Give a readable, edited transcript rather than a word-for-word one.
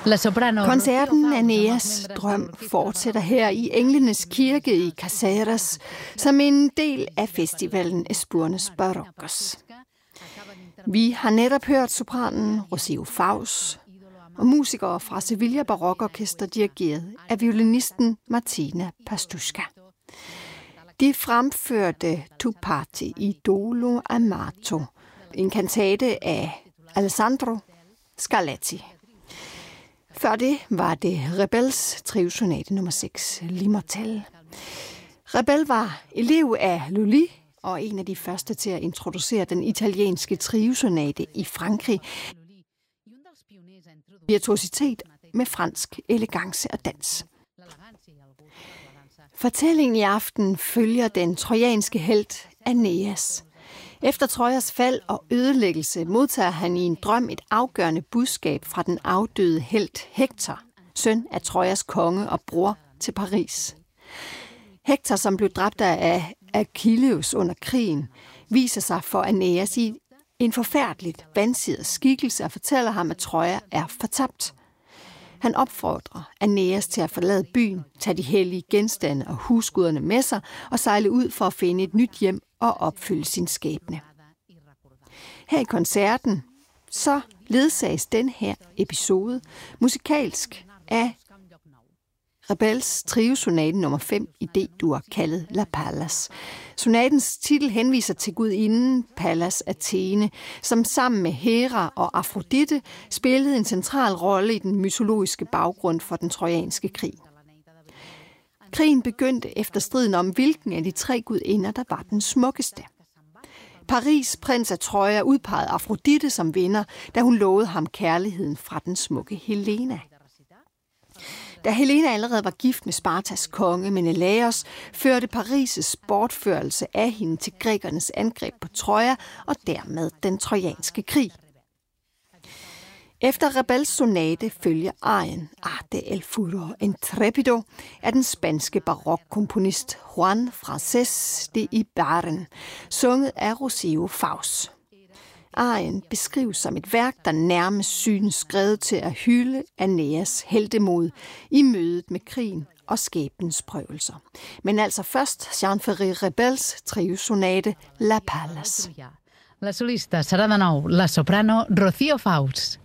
Koncerten Aeneas drøm fortsætter her i Englenes kirke i Caceres som en del af festivalen Espurnes Barroccos. Vi har netop hørt sopranen Rocio Faus og musikere fra Sevilla Barokorkester dirigeret af violinisten Martina Pastuszka. De fremførte Tu parti idolo amato, en kantate af Alessandro Scarlatti. Før det var det Rebels Triosonate nr. 6, L'Immortelle. Rebel var elev af Lully og en af de første til at introducere den italienske triosonate i Frankrig. Virtuositet med fransk elegance og dans. Fortællingen i aften følger den trojanske helt Aeneas. Efter Trojas fald og ødelæggelse modtager han i en drøm et afgørende budskab fra den afdøde helt Hektor, søn af Trojas konge og bror til Paris. Hektor, som blev dræbt af Achilleus under krigen, viser sig for Aeneas i en forfærdeligt vansiret skikkelse og fortæller ham, at Troja er fortabt. Han opfordrer Aeneas til at forlade byen, tage de hellige genstande og husguderne med sig og sejle ud for at finde et nyt hjem og opfylde sin skæbne. Her i koncerten så ledsages den her episode musikalsk af Rebels Triosonate nr. 5 i D-dur kaldet La Pallas. Sonatens titel henviser til gudinden Pallas Athene, som sammen med Hera og Afrodite spillede en central rolle i den mytologiske baggrund for den trojanske krig. Krigen begyndte efter striden om, hvilken af de tre gudinder, der var den smukkeste. Paris, prins af Troja, udpegede Afrodite som vinder, da hun lovede ham kærligheden fra den smukke Helena. Da Helena allerede var gift med Spartas konge Menelaos, førte Paris' bortførelse af hende til grækernes angreb på Troja og dermed den trojanske krig. Efter Rebels sonate følger arien Arte el Furor Intrepido af den spanske barokkomponist Juan Francés de Ibaren, sunget af Rocio Faus. Arien beskrives som et værk, der nærmest synes skrevet til at hylde Aeneas heltemod i mødet med krigen og skæbnens prøvelser. Men altså først Jean-Ferré Rebels triosonate La Pallas. La solista serà de nou la soprano Rocio Faus.